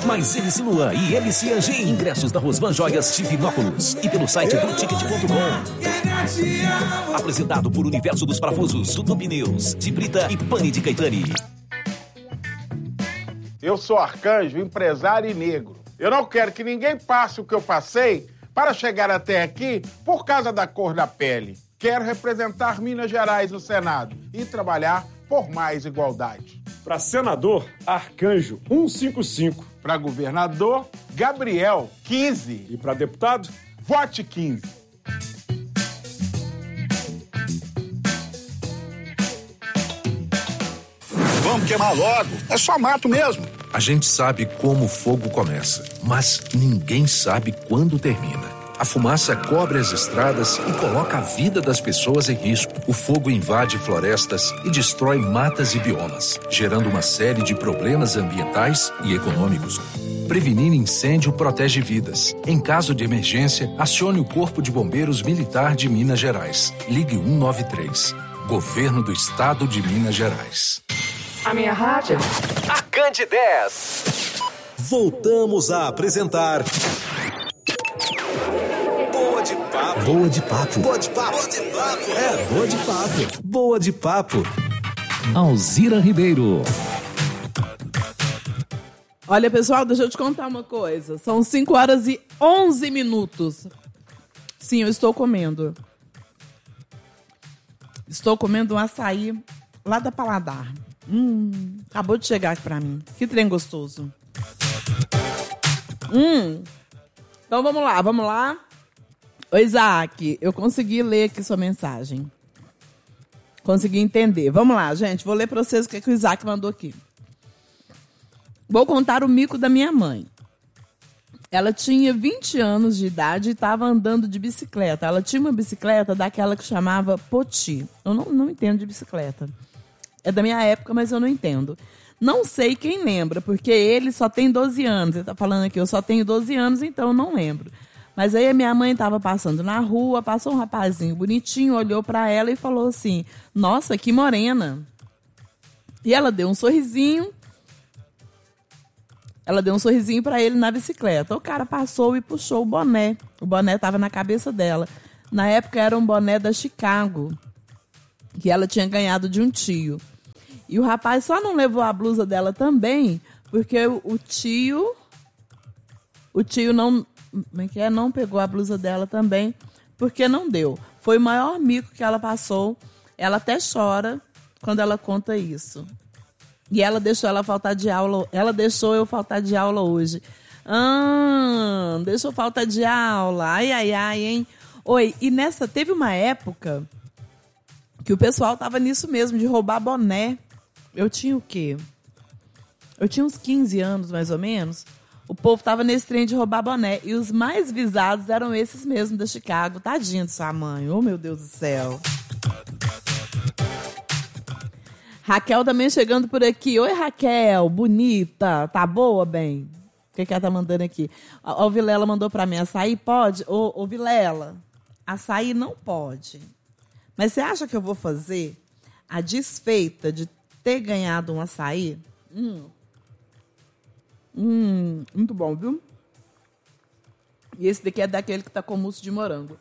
mais MC Luan e MC Anjinho. Ingressos da Rosvan Joias Divinópolis e pelo site BlueTicket.com. Apresentado por Universo dos Parafusos, Tudo Pneus, de Brita e Pane de Caetani. Eu sou Arcanjo, empresário e negro. Eu não quero que ninguém passe o que eu passei para chegar até aqui por causa da cor da pele. Quero representar Minas Gerais no Senado e trabalhar por mais igualdade. Para senador, Arcanjo 155. Para governador, Gabriel 15. E para deputado, vote 15. Vamos queimar logo. É só mato mesmo. A gente sabe como o fogo começa, mas ninguém sabe quando termina. A fumaça cobre as estradas e coloca a vida das pessoas em risco. O fogo invade florestas e destrói matas e biomas, gerando uma série de problemas ambientais e econômicos. Prevenir incêndio protege vidas. Em caso de emergência, acione o Corpo de Bombeiros Militar de Minas Gerais. Ligue 193. Governo do Estado de Minas Gerais. A minha rádio. A Cande 10. Voltamos a apresentar Boa de Papo. Boa de Papo. Boa de Papo. Boa de Papo. É, Boa de Papo. Boa de Papo. Alzira Ribeiro. Olha, pessoal, deixa eu te contar uma coisa. São 5h11. Sim, eu estou comendo. Estou comendo um açaí lá da Paladar. Acabou de chegar aqui pra mim. Que trem gostoso. Então vamos lá. Ô, Isaac, eu consegui ler aqui sua mensagem. Consegui entender. Vamos lá, gente. Vou ler pra vocês o que o Isaac mandou aqui. Vou contar o mico da minha mãe. Ela tinha 20 anos de idade e estava andando de bicicleta. Ela tinha uma bicicleta daquela que chamava Poti. Eu não entendo de bicicleta. É da minha época, mas eu não entendo. Não sei quem lembra, porque ele só tem 12 anos. Ele tá falando aqui, eu só tenho 12 anos, então eu não lembro. Mas aí a minha mãe estava passando na rua, passou um rapazinho bonitinho, olhou para ela e falou assim, nossa, que morena. E ela deu um sorrisinho. Ela deu um sorrisinho para ele na bicicleta. O cara passou e puxou o boné. O boné estava na cabeça dela. Na época era um boné da Chicago, que ela tinha ganhado de um tio. E o rapaz só não levou a blusa dela também, porque o tio não pegou a blusa dela também, porque não deu. Foi o maior mico que ela passou. Ela até chora quando ela conta isso. E ela deixou ela faltar de aula. Ela deixou eu faltar de aula hoje. Deixou falta de aula. Ai, hein? Oi, e teve uma época que o pessoal tava nisso mesmo, de roubar boné. Eu tinha o quê? Eu tinha uns 15 anos, mais ou menos. O povo tava nesse trem de roubar boné. E os mais visados eram esses mesmo da Chicago. Tadinha de sua mãe. Oh, meu Deus do céu. Raquel também chegando por aqui. Oi, Raquel. Bonita. Tá boa, bem? O que ela tá mandando aqui? O Vilela mandou pra mim. Açaí pode? Ô, Vilela. Açaí não pode. Mas você acha que eu vou fazer a desfeita de ter ganhado um açaí? Muito bom, viu? E esse daqui é daquele que tá com mousse de morango.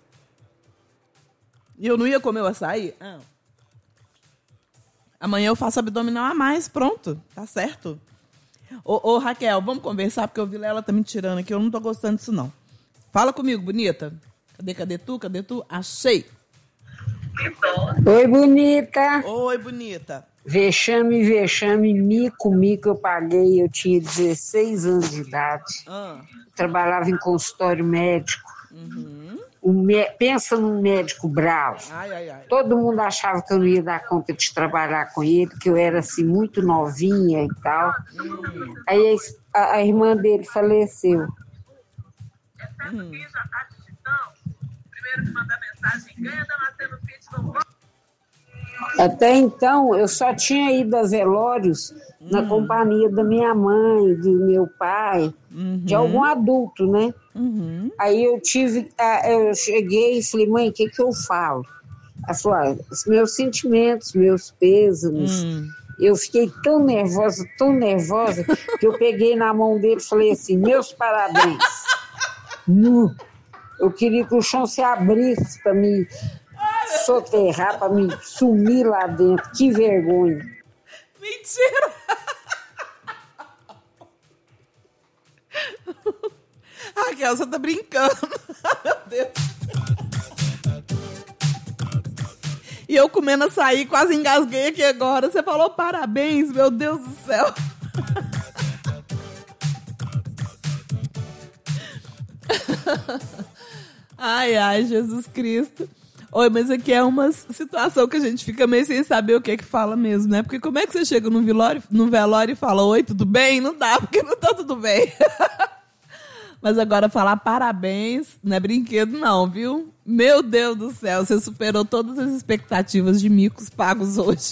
E eu não ia comer o açaí? Amanhã eu faço abdominal a mais, pronto. Tá certo. Ô, Raquel, vamos conversar, porque o Vilela tá me tirando aqui. Eu não tô gostando disso, não. Fala comigo, bonita. Cadê tu? Achei. Oi, bonita. Oi, bonita. Vexame, mico eu paguei. Eu tinha 16 anos de idade. Trabalhava em consultório médico. Pensa num médico bravo. Ai. Todo mundo achava que eu não ia dar conta de trabalhar com ele, que eu era assim muito novinha e tal. Aí a irmã dele faleceu. Essa aqui já tá digitão. Primeiro que mandar mensagem, ganha da Marcelo Pitts, não. Até então, eu só tinha ido a velórios na companhia da minha mãe, do meu pai, de algum adulto, né? Aí eu cheguei e falei, mãe, o que eu falo? Ela falou, os meus sentimentos, meus pêsames, Eu fiquei tão nervosa, que eu peguei na mão dele e falei assim, meus parabéns. Eu queria que o chão se abrisse para me soterrar, para me sumir lá dentro. Que vergonha. Mentira! Raquel, você tá brincando. Meu Deus. E eu comendo açaí, quase engasguei aqui agora. Você falou parabéns, meu Deus do céu. Ai, Jesus Cristo. Oi, mas aqui é uma situação que a gente fica meio sem saber o que é que fala mesmo, né? Porque como é que você chega no velório e fala, oi, tudo bem? Não dá, porque não tá tudo bem. Mas agora falar parabéns não é brinquedo não, viu? Meu Deus do céu, você superou todas as expectativas de micos pagos hoje.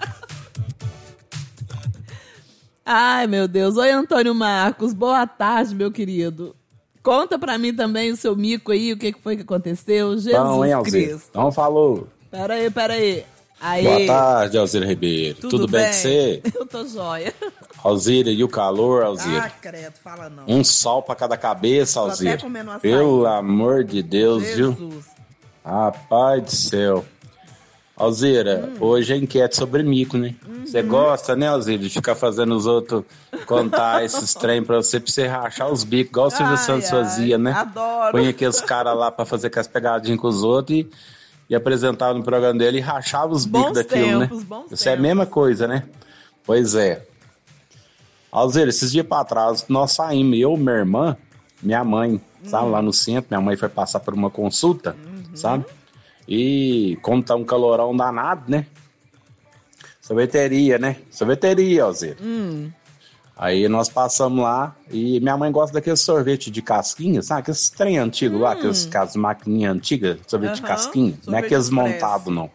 Ai, meu Deus. Oi, Antônio Marcos. Boa tarde, meu querido. Conta pra mim também o seu mico aí, o que foi que aconteceu. Jesus Cristo. Então falou. Peraí. Aí. Boa tarde, Alzira Ribeiro. Tudo bem com você? Eu tô joia. Alzira, e o calor, Alzira? Ah, credo, fala não. Um sol pra cada cabeça, Alzira. Tô até comendo açaí. Pelo amor de Deus, Jesus. Viu? Rapaz do céu. Alzira, hoje é enquete sobre mico, né? Você gosta, né, Alzira, de ficar fazendo os outros contar esses trem pra você rachar os bicos, igual o Silvio Santos fazia, né? Adoro. Põe aqueles caras lá pra fazer com as pegadinhas com os outros e apresentava no programa dele e rachava os bicos daquilo, né? Isso é a mesma coisa, né? Pois é. Alzira, esses dias pra trás, nós saímos, eu, minha irmã, minha mãe, sabe, lá no centro, minha mãe foi passar por uma consulta, sabe? E como tá um calorão danado, né? Sorveteria, Alzira. Aí nós passamos lá e minha mãe gosta daquele sorvete de casquinha, sabe? Aqueles trem antigos lá, aquelas maquininhas antigas, sorvete de casquinha. Não é aqueles montados, não.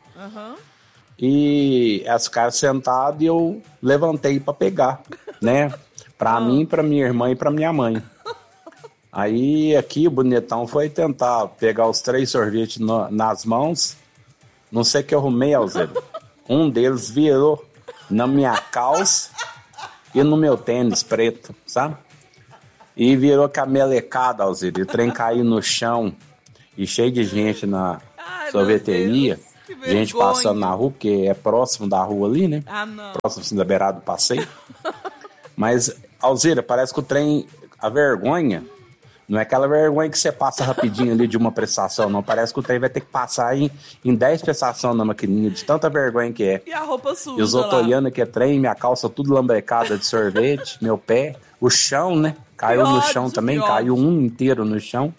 E as caras sentadas e eu levantei pra pegar, né? Pra mim, pra minha irmã e pra minha mãe. Aí aqui o bonitão foi tentar pegar os 3 sorvetes nas mãos. Não sei o que eu arrumei, Alzira. Um deles virou na minha calça e no meu tênis preto, sabe? E virou camelecada, Alzira. E o trem caiu no chão e cheio de gente na sorveteria. Gente passando na rua, porque é próximo da rua ali, né? Ah, não. Próximo assim, da beirada do passeio. Mas, Alzira, parece que o trem, a vergonha, não é aquela vergonha que você passa rapidinho ali de uma prestação, não. Parece que o trem vai ter que passar em 10 prestações na maquininha, de tanta vergonha que é. E a roupa suja E os outros olhando que é trem, minha calça tudo lambrecada de sorvete, meu pé, o chão, né? Caiu no chão também, caiu um inteiro no chão.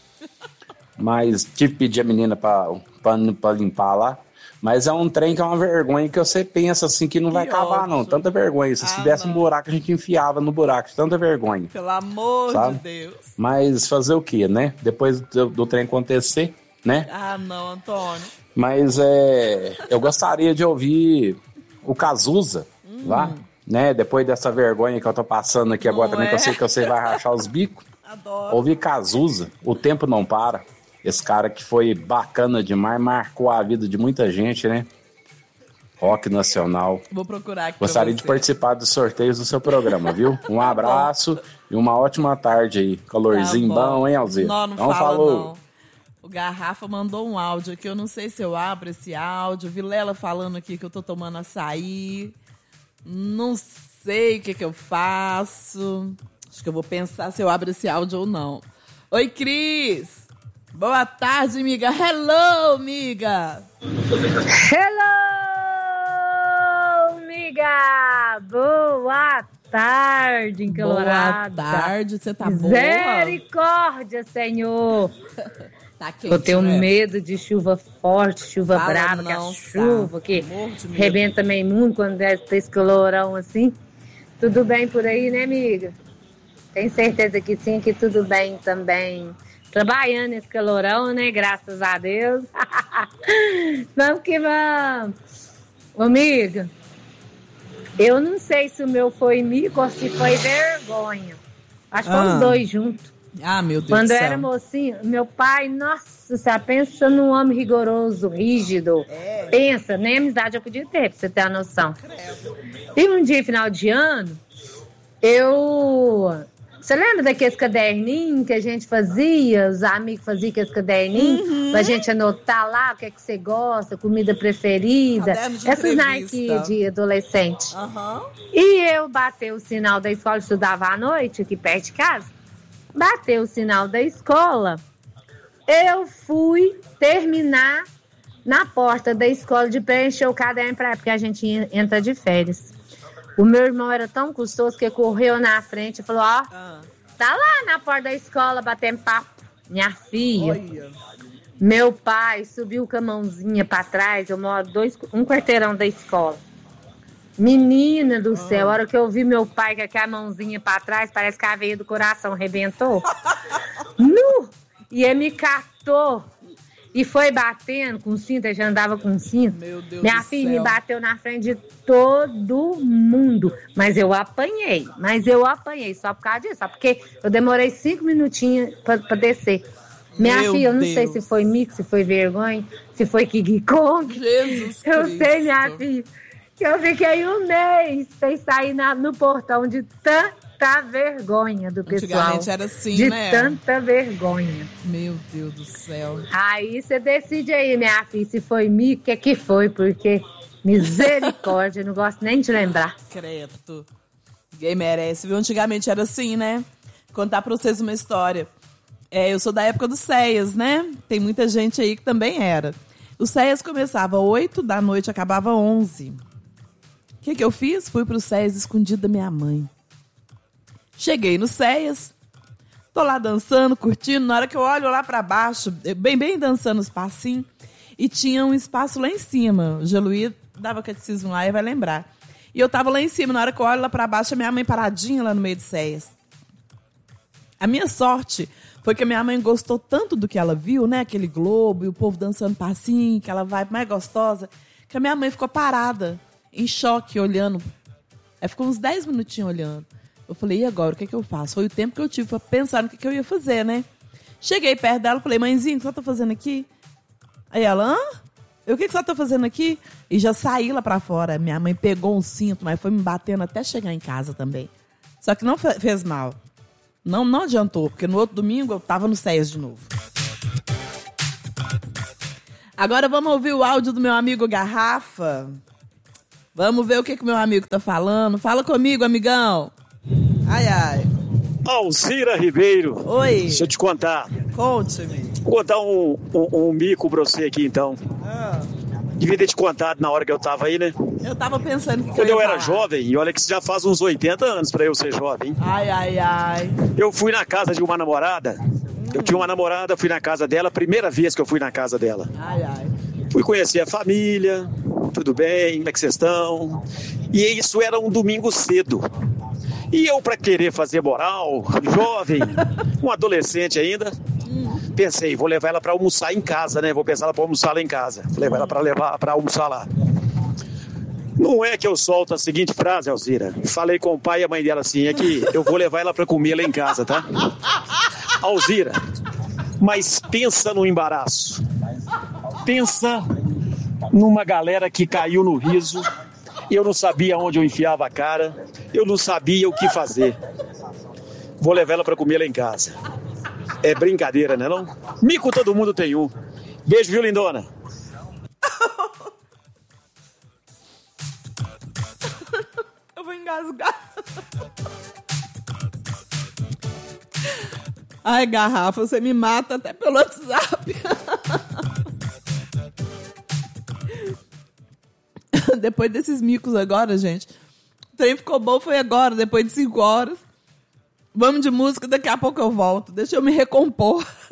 Mas tive que pedir a menina pra limpar lá. Mas é um trem que é uma vergonha que você pensa assim que não vai acabar, não. Tanta vergonha. Se tivesse um buraco, a gente enfiava no buraco. Tanta vergonha. Pelo amor de Deus. Mas fazer o quê, né? Depois do trem acontecer, né? Ah, não, Antônio. Mas eu gostaria de ouvir o Cazuza lá, né? Depois dessa vergonha que eu tô passando aqui agora também, que eu sei que você vai rachar os bicos. Adoro. Ouvir Cazuza, O Tempo Não Para. Esse cara que foi bacana demais, marcou a vida de muita gente, né? Rock nacional. Vou procurar aqui. Gostaria de participar dos sorteios do seu programa, viu? Um abraço e uma ótima tarde aí. Calorzinho bom, hein, Alzira? Não então fala, falou. não. O Garrafa mandou um áudio aqui, eu não sei se eu abro esse áudio. Vilela falando aqui que eu tô tomando açaí. Não sei o que eu faço. Acho que eu vou pensar se eu abro esse áudio ou não. Oi, Cris! Boa tarde, amiga. Hello, amiga. Hello, amiga. Boa tarde, encalorada. Boa tarde, você tá boa? Misericórdia, Senhor. Tá quente, eu tenho medo de chuva forte, chuva brava, não, que a chuva que rebenta meio mundo quando é esse calorão assim. Tudo bem por aí, né, amiga? Tenho certeza que sim, que tudo bem também. Trabalhando nesse calorão, né? Graças a Deus. Vamos que vamos. Amiga, eu não sei se o meu foi mico ou se foi vergonha. Acho que foi os dois juntos. Ah, meu Deus Quando do eu céu. era mocinha, meu pai, nossa, você pensa num homem rigoroso, rígido. Pensa, nem amizade eu podia ter, pra você ter a noção. E um dia, final de ano, Você lembra daqueles caderninhos que a gente fazia? Os amigos faziam aqueles caderninhos pra gente anotar lá o que é que você gosta, comida preferida. Essas Nike de adolescente. E eu batei o sinal da escola, estudava à noite, aqui perto de casa. Bateu o sinal da escola. Eu fui terminar na porta da escola de preencher o caderno porque a gente entra de férias. O meu irmão era tão custoso que correu na frente e falou, tá lá na porta da escola batendo papo. Minha filha, meu pai subiu com a mãozinha pra trás, eu moro um quarteirão da escola. Menina do céu, a hora que eu vi meu pai com aquela mãozinha pra trás, parece que a veia do coração arrebentou. E ele me catou. E foi batendo com cinto, eu já andava com cinto. Meu Deus Minha do filha céu. me bateu na frente de todo mundo. Mas eu apanhei. Só por causa disso. Só porque eu demorei 5 minutinhos pra descer. Minha Meu filha, eu não sei Deus. se foi mico, se foi vergonha, se foi King Kong. Jesus Eu Cristo. sei, minha filha, que eu fiquei um mês sem sair no portão de tanta vergonha do pessoal. Antigamente era assim, de né? tanta vergonha. Meu Deus do céu. Aí você decide aí, minha filha, se foi mico, o que foi, porque misericórdia, eu não gosto nem de lembrar. Credo. Ninguém merece, viu? Antigamente era assim, né? Contar pra vocês uma história. Eu sou da época do CEAS, né? Tem muita gente aí que também era. O CEAS começava 8 da noite, acabava 11. O que eu fiz? Fui pro CEAS escondido da minha mãe. Cheguei no CEAS, tô lá dançando, curtindo. Na hora que eu olho lá pra baixo, bem dançando os passinhos, e tinha um espaço lá em cima. O Geluí dava catecismo lá e vai lembrar. E eu tava lá em cima, na hora que eu olho lá pra baixo, a minha mãe paradinha lá no meio do CEAS. A minha sorte foi que a minha mãe gostou tanto do que ela viu, né? Aquele globo e o povo dançando passinho, aquela vibe mais gostosa, que a minha mãe ficou parada, em choque, olhando. Aí ficou uns 10 minutinhos olhando. Eu falei, e agora? O que eu faço? Foi o tempo que eu tive pra pensar no que eu ia fazer, né? Cheguei perto dela, falei, mãezinha, o que você tá fazendo aqui? Aí ela, o que você tá fazendo aqui? E já saí lá pra fora. Minha mãe pegou um cinto, mas foi me batendo até chegar em casa também. Só que não fez mal. Não adiantou, porque no outro domingo eu tava no CEAS de novo. Agora vamos ouvir o áudio do meu amigo Garrafa. Vamos ver o que o meu amigo tá falando. Fala comigo, amigão. Ai, ai. Alzira Ribeiro. Oi. Deixa eu te contar. Conte-me. Vou contar um mico pra você aqui, então. Devia ter te contado na hora que eu tava aí, né? Eu tava pensando que Quando eu era falar. jovem, e olha que isso já faz uns 80 anos pra eu ser jovem. Ai, ai, ai. Eu fui na casa de uma namorada. Eu tinha uma namorada, fui na casa dela, primeira vez que eu fui na casa dela. Ai, ai. Fui conhecer a família, tudo bem, como é que vocês estão? E isso era um domingo cedo. E eu, pra querer fazer moral, jovem, um adolescente ainda, pensei, vou levar ela pra almoçar em casa, né? Vou pensar ela pra almoçar lá em casa. Vou levar ela pra almoçar lá. Não é que eu solto a seguinte frase, Alzira. Falei com o pai e a mãe dela assim, é que eu vou levar ela pra comer lá em casa, tá? Alzira, mas pensa no embaraço. Pensa numa galera que caiu no riso. Eu não sabia onde eu enfiava a cara. Eu não sabia o que fazer. Vou levar ela pra comer lá em casa. É brincadeira, né não? Mico todo mundo tem um. Beijo, viu, lindona? Eu vou engasgar. Ai, Garrafa, você me mata até pelo WhatsApp. Depois desses micos agora, gente. O trem ficou bom, foi agora, depois de 5 horas. Vamos de música, daqui a pouco eu volto. Deixa eu me recompor.